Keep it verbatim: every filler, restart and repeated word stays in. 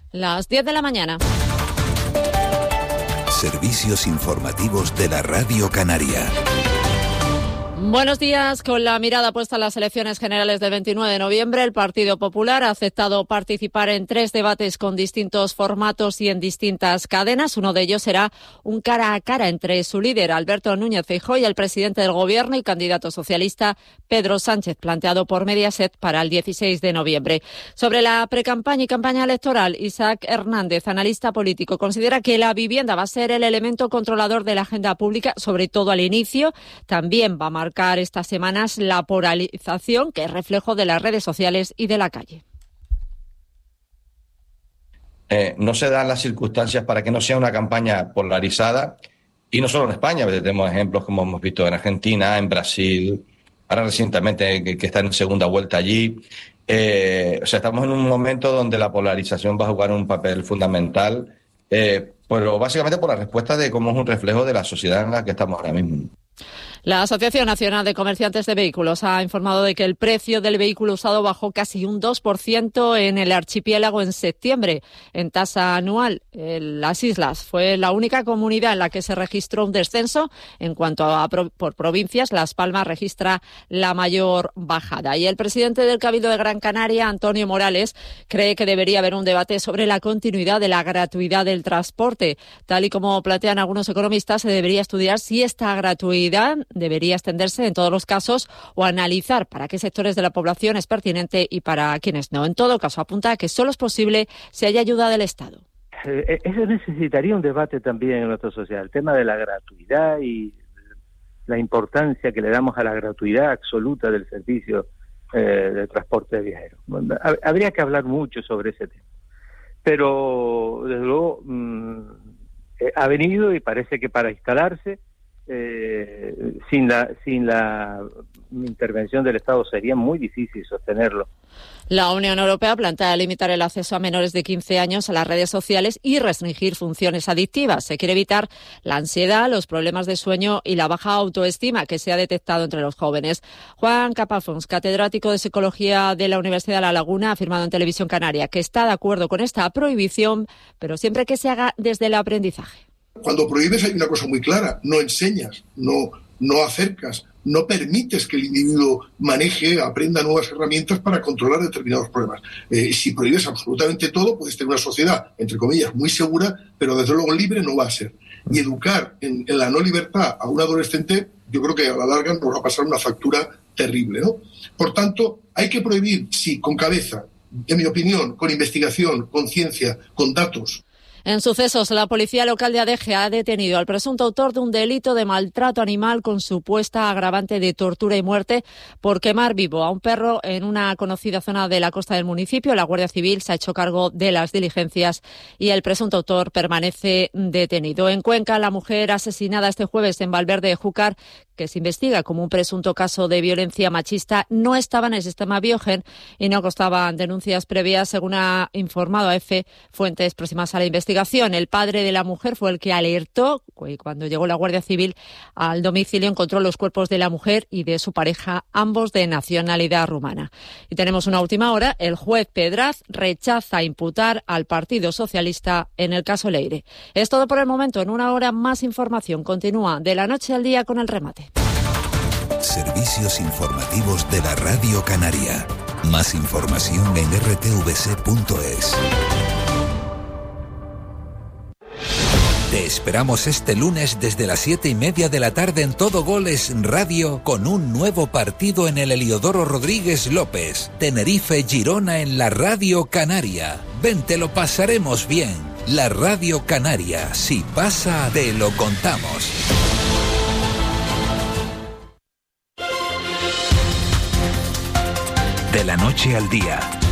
Las diez de la mañana. Servicios informativos de la Radio Canaria. Buenos días. Con la mirada puesta en las elecciones generales del veintinueve de noviembre, el Partido Popular ha aceptado participar en tres debates con distintos formatos y en distintas cadenas. Uno de ellos será un cara a cara entre su líder, Alberto Núñez Feijóo, y el presidente del Gobierno y candidato socialista, Pedro Sánchez, planteado por Mediaset para el dieciséis de noviembre. Sobre la precampaña y campaña electoral, Isaac Hernández, analista político, considera que la vivienda va a ser el elemento controlador de la agenda pública, sobre todo al inicio. También va a marcar estas semanas la polarización, que es reflejo de las redes sociales y de la calle. Eh, no se dan las circunstancias para que no sea una campaña polarizada, y no solo en España. Tenemos ejemplos como hemos visto en Argentina, en Brasil, ahora recientemente que, que está en segunda vuelta allí. Eh, o sea, estamos en un momento donde la polarización va a jugar un papel fundamental, eh, pero básicamente por la respuesta de cómo es un reflejo de la sociedad en la que estamos ahora mismo. La Asociación Nacional de Comerciantes de Vehículos ha informado de que el precio del vehículo usado bajó casi un dos por ciento en el archipiélago en septiembre, en tasa anual. En las islas fue la única comunidad en la que se registró un descenso. En cuanto a pro, por provincias, Las Palmas registra la mayor bajada. Y el presidente del Cabildo de Gran Canaria, Antonio Morales, cree que debería haber un debate sobre la continuidad de la gratuidad del transporte. Tal y como plantean algunos economistas, se debería estudiar si esta gratuidad debería extenderse en todos los casos o analizar para qué sectores de la población es pertinente y para quienes no. En todo caso, apunta que solo es posible si hay ayuda del Estado. Eh, eso necesitaría un debate también en nuestra sociedad, el tema de la gratuidad y la importancia que le damos a la gratuidad absoluta del servicio eh, de transporte de viajeros. Bueno, habría que hablar mucho sobre ese tema, pero desde luego mmm, eh, ha venido y parece que para instalarse. Eh, sin la sin la intervención del Estado sería muy difícil sostenerlo. La Unión Europea plantea limitar el acceso a menores de quince años a las redes sociales y restringir funciones adictivas. Se quiere evitar la ansiedad, los problemas de sueño y la baja autoestima que se ha detectado entre los jóvenes. Juan Capafons, catedrático de Psicología de la Universidad de La Laguna, ha afirmado en Televisión Canaria que está de acuerdo con esta prohibición, pero siempre que se haga desde el aprendizaje. Cuando prohíbes hay una cosa muy clara: no enseñas, no, no acercas, no permites que el individuo maneje, aprenda nuevas herramientas para controlar determinados problemas. Eh, si prohíbes absolutamente todo, puedes tener una sociedad, entre comillas, muy segura, pero desde luego libre no va a ser. Y educar en, en la no libertad a un adolescente, yo creo que a la larga nos va a pasar una factura terrible, ¿no? Por tanto, hay que prohibir, sí, con cabeza, en mi opinión, con investigación, con ciencia, con datos. En sucesos, la policía local de Adeje ha detenido al presunto autor de un delito de maltrato animal con supuesta agravante de tortura y muerte por quemar vivo a un perro en una conocida zona de la costa del municipio. La Guardia Civil se ha hecho cargo de las diligencias y el presunto autor permanece detenido. En Cuenca, la mujer asesinada este jueves en Valverde de Júcar, que se investiga como un presunto caso de violencia machista, no estaba en el sistema Biogen y no constaban denuncias previas, según ha informado a EFE fuentes próximas a la investigación. El padre de la mujer fue el que alertó y cuando llegó la Guardia Civil al domicilio encontró los cuerpos de la mujer y de su pareja, ambos de nacionalidad rumana. Y tenemos una última hora. El juez Pedraz rechaza imputar al Partido Socialista en el caso Leire. Es todo por el momento. En una hora más información continúa de la noche al día con el remate. Servicios informativos de la Radio Canaria. Más información en erre te ve ce punto es. Te esperamos este lunes desde las siete y media de la tarde en Todo Goles Radio con un nuevo partido en el Heliodoro Rodríguez López. Tenerife-Girona en la Radio Canaria. Ven, te lo pasaremos bien. La Radio Canaria, si pasa, te lo contamos. De la noche al día,